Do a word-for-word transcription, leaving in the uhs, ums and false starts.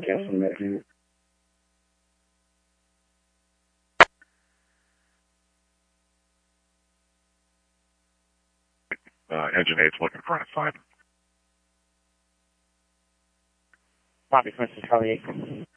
cancel that. Uh, engine eight's looking for an assignment. Copy, Francis Charlie eight.